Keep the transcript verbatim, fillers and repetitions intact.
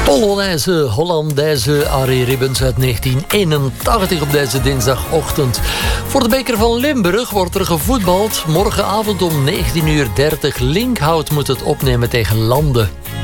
Polonaise, Hollandaise, Arie Ribbens uit negentien eenentachtig op deze dinsdagochtend. Voor de beker van Limburg wordt er gevoetbald. Morgenavond om negentien uur dertig. Linkhout moet het opnemen tegen Landen.